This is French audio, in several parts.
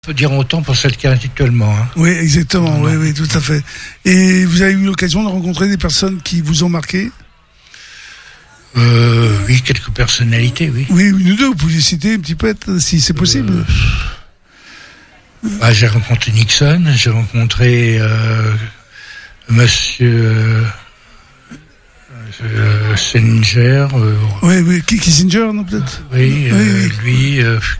Peut dire autant pour celle qui est actuellement. Hein. Oui, exactement, oui, tout à fait. Et vous avez eu l'occasion de rencontrer des personnes qui vous ont marqué ? Oui, quelques personnalités, oui. Oui, une ou deux, vous pouvez citer un petit peu, si c'est possible. J'ai rencontré Nixon, j'ai rencontré Monsieur Kissinger. Oui, Kissinger, non, peut-être. Oui, lui...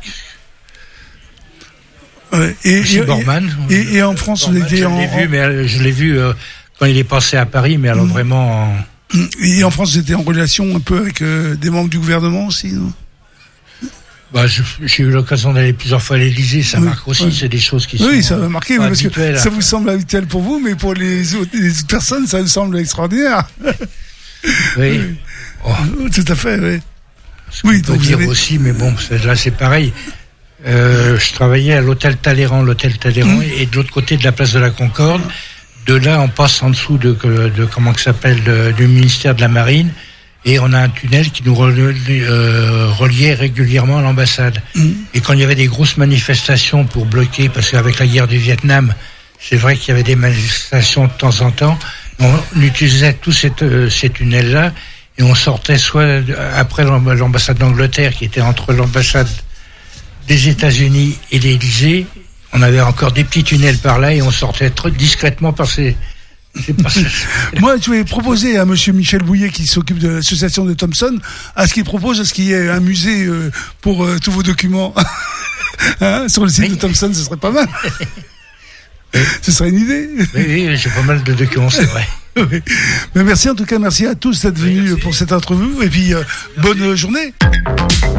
Bormann. Et en France, Bormann, je l'ai vu quand il est passé à Paris, mais alors vraiment... Et en France, vous étiez en relation un peu avec des membres du gouvernement aussi, non ? J'ai eu l'occasion d'aller plusieurs fois à l'Élysée, ça marque aussi, c'est des choses qui sont... Oui, ça va marquer, parce que ça vous hein. semble habituel pour vous, mais pour les autres personnes, ça vous semble extraordinaire. Oui. Oh. Tout à fait, oui. Oui, donc dire aussi, mais bon, là c'est pareil. Je travaillais à l'hôtel Talleyrand, et de l'autre côté de la place de la Concorde. De là, on passe en dessous de comment ça s'appelle, du ministère de la Marine, et on a un tunnel qui nous reliait régulièrement à l'ambassade. Et quand il y avait des grosses manifestations pour bloquer, parce qu'avec la guerre du Vietnam, c'est vrai qu'il y avait des manifestations de temps en temps, on utilisait tous ces tunnels-là, et on sortait soit après l'ambassade d'Angleterre, qui était entre l'ambassade des États-Unis et l'Élysée, on avait encore des petits tunnels par là et on sortait très discrètement par ces Moi, je vais proposer à monsieur Michel Bouillet, qui s'occupe de l'association de Thomson, à ce qu'il y ait un musée pour tous vos documents sur le site de Thomson, ce serait pas mal. Ce serait une idée. Oui, j'ai pas mal de documents, c'est vrai. Oui. Mais merci en tout cas, merci à tous d'être venus pour cette interview et puis bonne journée.